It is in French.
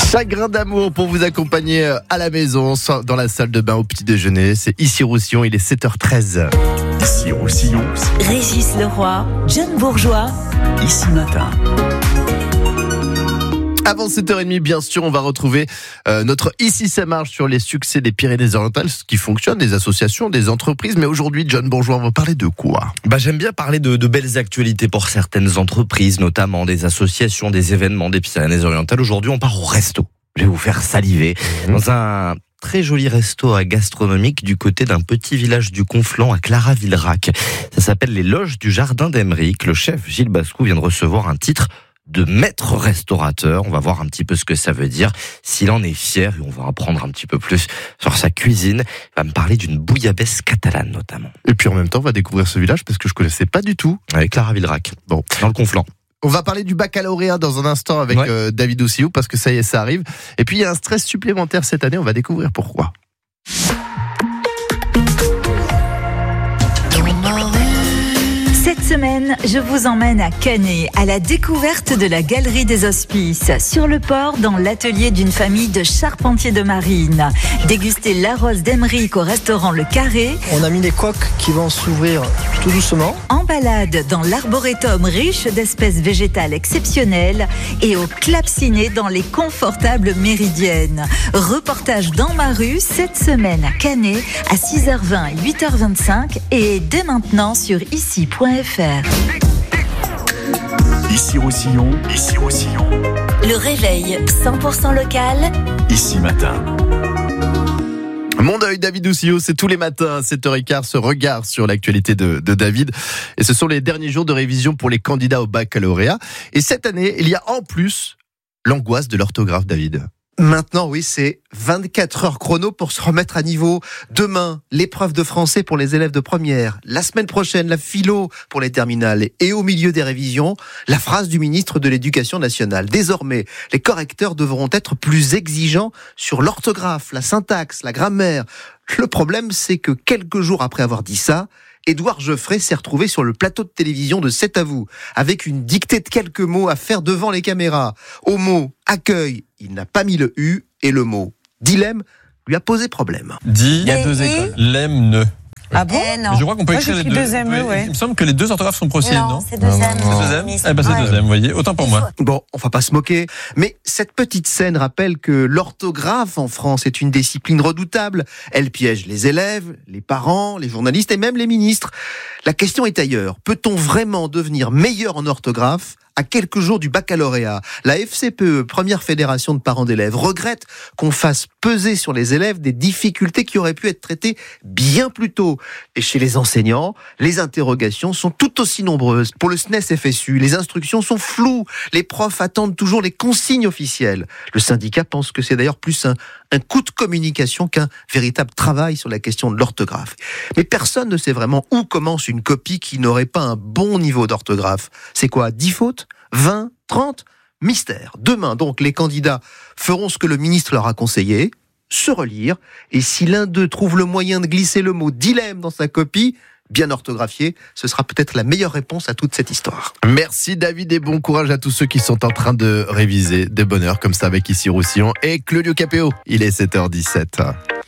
Chagrin d'amour pour vous accompagner à la maison, dans la salle de bain au petit déjeuner. C'est Ici Roussillon, il est 7h13. Ici Roussillon, Régis Leroy, John Bourgeois, Ici Matin. Avant 7h30, bien sûr, on va retrouver notre Ici ça marche sur les succès des Pyrénées-Orientales, ce qui fonctionne, des associations, des entreprises. Mais aujourd'hui, John Bourgeois, on va parler de quoi ? J'aime bien parler de belles actualités pour certaines entreprises, notamment des associations, des événements des Pyrénées-Orientales. Aujourd'hui, on part au resto. Je vais vous faire saliver dans un très joli resto gastronomique du côté d'un petit village du Conflent à Claravillerac. Ça s'appelle les Loges du Jardin d'Emeric. Le chef Gilles Bascou vient de recevoir un titre de maître restaurateur. On va voir un petit peu ce que ça veut dire, s'il en est fier, et on va apprendre un petit peu plus sur sa cuisine. Il va me parler d'une bouillabaisse catalane notamment. Et puis en même temps, on va découvrir ce village parce que je connaissais pas du tout. Avec Claravillerac, dans le Conflent. On va parler du baccalauréat dans un instant avec David Oussiou parce que ça y est, ça arrive. Et puis il y a un stress supplémentaire cette année, on va découvrir pourquoi. Cette semaine, je vous emmène à Canet, à la découverte de la Galerie des Hospices, sur le port, dans l'atelier d'une famille de charpentiers de marine. Déguster l'arrose d'Emeric au restaurant Le Carré. On a mis des coques qui vont s'ouvrir tout doucement. En balade dans l'arboretum riche d'espèces végétales exceptionnelles et au Clapciné dans les confortables Méridiennes. Reportage dans ma rue cette semaine à Canet à 6h20 et 8h25 et dès maintenant sur ici.fr. Ici Roussillon, Ici Roussillon, Le réveil 100% local. Ici Matin. Mon œil, David Oussiou, c'est tous les matins à 7h15, ce regard sur l'actualité de David. Et ce sont les derniers jours de révision pour les candidats au baccalauréat. Et cette année, il y a en plus l'angoisse de l'orthographe, David. Maintenant, oui, c'est 24 heures chrono pour se remettre à niveau. Demain, l'épreuve de français pour les élèves de première. La semaine prochaine, la philo pour les terminales. Et au milieu des révisions, la phrase du ministre de l'Éducation nationale. Désormais, les correcteurs devront être plus exigeants sur l'orthographe, la syntaxe, la grammaire. Le problème, c'est que quelques jours après avoir dit ça, Édouard Geoffrey s'est retrouvé sur le plateau de télévision de C'est à vous, avec une dictée de quelques mots à faire devant les caméras. Au mot « accueil », il n'a pas mis le « u » et le mot « dilemme » lui a posé problème. Il y a deux écoles. Lem, ne. Ah bon? Mais je crois qu'on peut écrire les deux. Il me semble que les deux orthographes sont possibles, non? C'est deuxième. C'est deuxième? C'est deuxième, vous voyez. Autant pour moi. Bon, on va pas se moquer, mais cette petite scène rappelle que l'orthographe en France est une discipline redoutable. Elle piège les élèves, les parents, les journalistes et même les ministres. La question est ailleurs. Peut-on vraiment devenir meilleur en orthographe à quelques jours du baccalauréat? La FCPE, première fédération de parents d'élèves, regrette qu'on fasse peser sur les élèves des difficultés qui auraient pu être traitées bien plus tôt. Et chez les enseignants, les interrogations sont tout aussi nombreuses. Pour le SNES-FSU, les instructions sont floues. Les profs attendent toujours les consignes officielles. Le syndicat pense que c'est d'ailleurs plus un coup de communication qu'un véritable travail sur la question de l'orthographe. Mais personne ne sait vraiment où commence une copie qui n'aurait pas un bon niveau d'orthographe. C'est quoi, 10 fautes? 20? 30? Mystère. Demain, donc, les candidats feront ce que le ministre leur a conseillé, se relire, et si l'un d'eux trouve le moyen de glisser le mot « dilemme » dans sa copie, bien orthographié, ce sera peut-être la meilleure réponse à toute cette histoire. Merci David et bon courage à tous ceux qui sont en train de réviser. Des bonheurs comme ça avec Ici Roussillon et Claudio Capéo. Il est 7h17.